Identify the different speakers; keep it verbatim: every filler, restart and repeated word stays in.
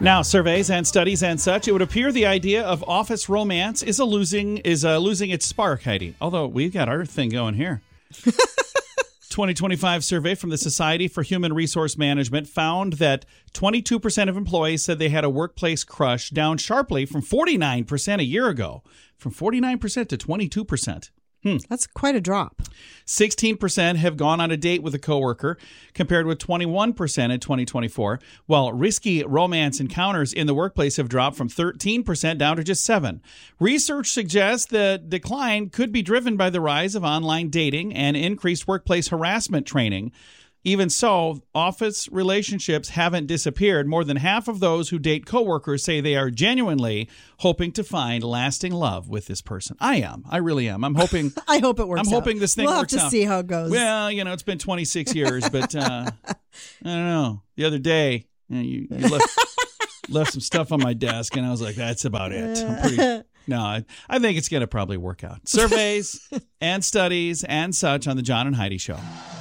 Speaker 1: Now, surveys and studies and such, it would appear the idea of office romance is a losing is uh, losing its spark, Heidi. Although we've got our thing going here. twenty twenty-five survey from the Society for Human Resource Management found that twenty-two percent of employees said they had a workplace crush, down sharply from forty-nine percent a year ago. From forty-nine percent to twenty-two percent. Hmm.
Speaker 2: That's quite a drop.
Speaker 1: sixteen percent have gone on a date with a coworker, compared with twenty-one percent in twenty twenty-four, while risky romance encounters in the workplace have dropped from thirteen percent down to just seven percent. Research suggests the decline could be driven by the rise of online dating and increased workplace harassment training. Even so, office relationships haven't disappeared. More than half of those who date coworkers say they are genuinely hoping to find lasting love with this person. I am. I really am. I'm hoping.
Speaker 2: I hope it works
Speaker 1: I'm
Speaker 2: out.
Speaker 1: hoping this thing
Speaker 2: we'll
Speaker 1: works out.
Speaker 2: We'll have to see how it goes.
Speaker 1: Well, you know, it's been twenty-six years, but uh, I don't know. The other day, you, know, you, you left, left some stuff on my desk, and I was like, that's about it. I'm pretty... No, I, I think it's going to probably work out. Surveys and studies and such on the John and Heidi Show.